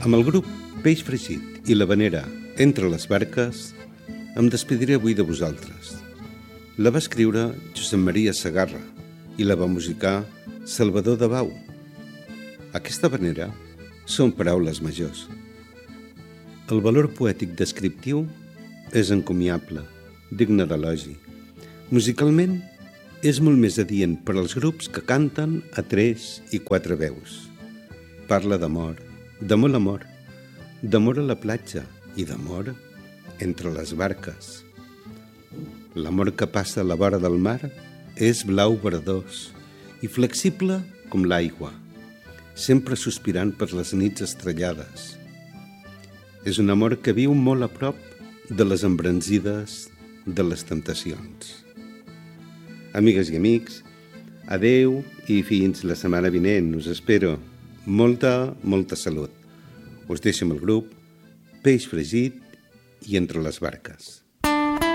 Amb el grup Peix Fregit i la Vanera Entre les Barques em despediré avui de vosaltres. La va escriure Josep Maria Segarra i la va musicar Salvador Dabau. Aquesta vanera són paraules majors. El valor poètic descriptiu és encomiable, digne d'elogi. Musicalment és molt més adient per als grups que canten a 3 i 4 veus. Parla d'amor, de molt amor, d'amor a la platja i d'amor entre les barques. L'amor que passa a la vora del mar és blau verdós i flexible com l'aigua, sempre sospirant per les nits estrellades. És un amor que viu molt a prop de les embranzides de les temptacions. Amigues i amics, adeu i fins la setmana vinent. Us espero. Molta salut. Us deixo amb el grup Peix Fregit i Entre les Barques.